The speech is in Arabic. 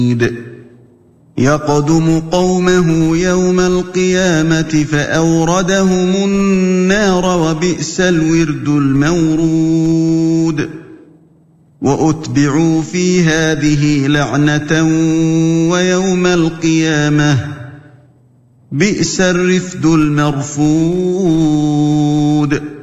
يقدم قومه يوم القيامة فأوردهم النار وبئس الورد المورود وأتبعوا في هذه لعنة ويوم القيامة بئس الرفد المرفود